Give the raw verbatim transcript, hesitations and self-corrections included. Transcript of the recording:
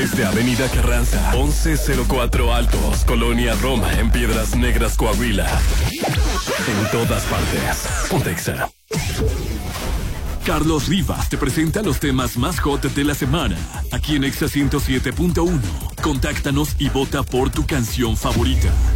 Desde Avenida Carranza, once cero cuatro Altos, Colonia Roma, en Piedras Negras, Coahuila. En todas partes. Pontexa. Carlos Rivas te presenta los temas más hot de la semana, aquí en Exa ciento siete punto uno. Contáctanos y vota por tu canción favorita.